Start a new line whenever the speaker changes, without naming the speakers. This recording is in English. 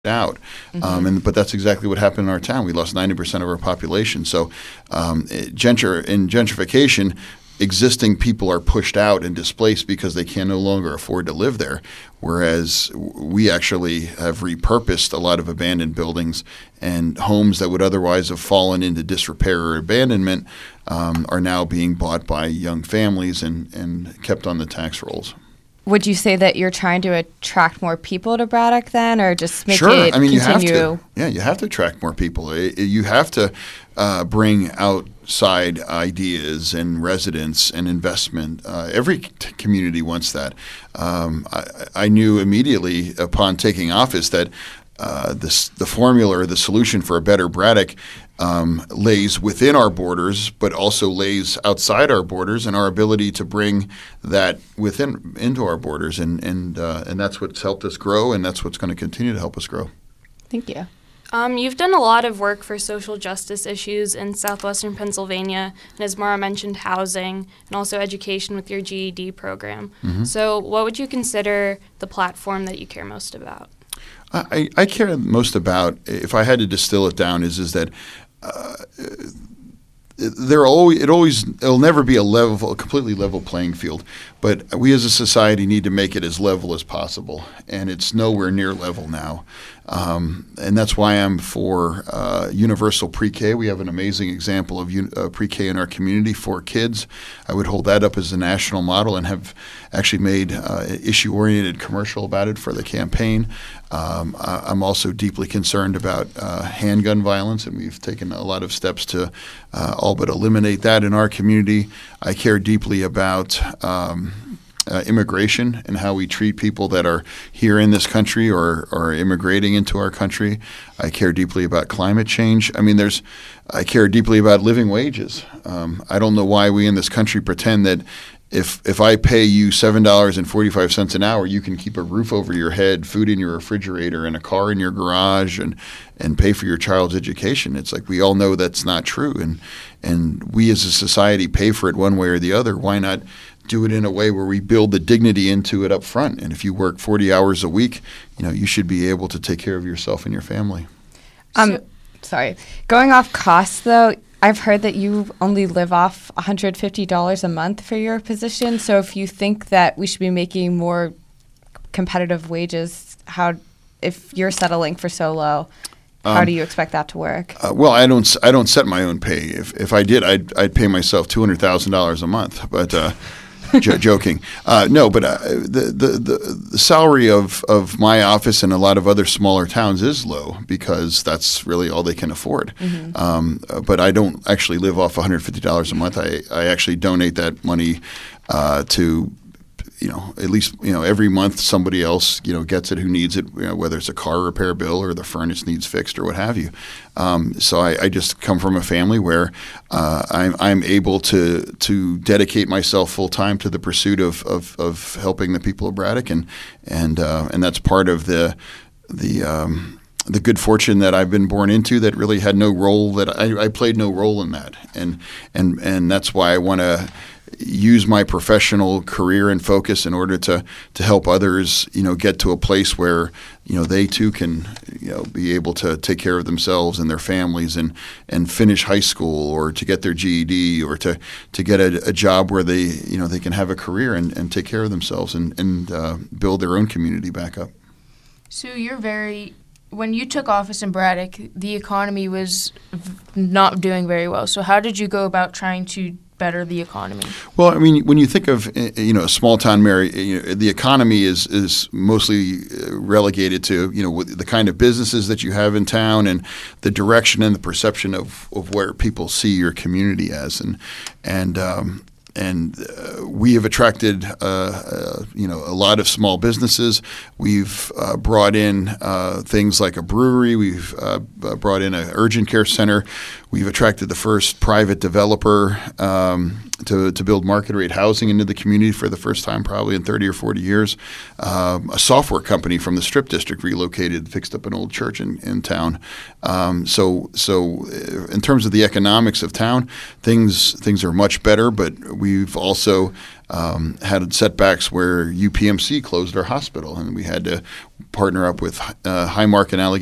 out. But that's exactly what happened in our town. We lost 90% of our population. So in gentrification, existing people are pushed out and displaced because they can no longer afford to live there, whereas we actually have repurposed a lot of abandoned buildings, and homes that would otherwise have fallen into disrepair or abandonment are now being bought by young families and kept on the tax rolls.
Would you say that you're trying to attract more people to Braddock then, or just make
Sure.
it
I mean,
continue?
you have to. Yeah, you have to attract more people. You have to bring outside ideas and residents and investment. Every community wants that. I knew immediately upon taking office that the formula or the solution for a better Braddock lays within our borders, but also lays outside our borders, and our ability to bring that into our borders, and that's what's helped us grow, and that's what's going to continue to help us grow.
Thank you.
You've done a lot of work for social justice issues in southwestern Pennsylvania, and as Mara mentioned, housing and also education with your GED program. So what would you consider the platform that you care most about?
I care most about, if I had to distill it down, is that it'll never be a completely level playing field, but we as a society need to make it as level as possible, and it's nowhere near level now. And that's why I'm for universal pre-K. We have an amazing example of pre-K in our community for kids. I would hold that up as a national model and have actually made issue-oriented commercial about it for the campaign. I'm also deeply concerned about handgun violence, and we've taken a lot of steps to all but eliminate that in our community. I care deeply about immigration and how we treat people that are here in this country or are immigrating into our country. I care deeply about climate change. I mean, I care deeply about living wages. I don't know why we in this country pretend that if I pay you $7.45 an hour, you can keep a roof over your head, food in your refrigerator, and a car in your garage, and pay for your child's education. It's like we all know that's not true, and we as a society pay for it one way or the other. Why not do it in a way where we build the dignity into it up front? And if you work 40 hours a week, you should be able to take care of yourself and your family.
Sorry. Going off costs, though, I've heard that you only live off $150 a month for your position. So if you think that we should be making more competitive wages, if you're settling for so low, how do you expect that to work?
Well, I don't set my own pay. If I did, I'd pay myself $200,000 a month. But joking. No, but the salary of my office and a lot of other smaller towns is low because that's really all they can afford. But I don't actually live off $150 a month. I actually donate that money to at least every month somebody else gets it who needs it, whether it's a car repair bill or the furnace needs fixed or what have you. So I just come from a family where I'm able to dedicate myself full time to the pursuit of helping the people of Braddock, and that's part of the good fortune that I've been born into that really had no role, that I played no role in that, and that's why I want to use my professional career and focus in order to help others, get to a place where, they too can, be able to take care of themselves and their families and finish high school, or to get their GED, or to get a job where they, they can have a career and take care of themselves and build their own community back up.
So when you took office in Braddock, the economy was not doing very well. So how did you go about trying to better the economy?
Well, I mean, when you think of a small town mayor, the economy is mostly relegated to the kind of businesses that you have in town and the direction and the perception of where people see your community as, and we have attracted a lot of small businesses. We've brought in things like a brewery. We've brought in an urgent care center. We've attracted the first private developer to build market rate housing into the community for the first time probably in 30 or 40 years. A software company from the Strip District relocated, fixed up an old church in town. So in terms of the economics of town, things are much better, but we've also had setbacks where UPMC closed our hospital, and we had to partner up with Highmark and Allegheny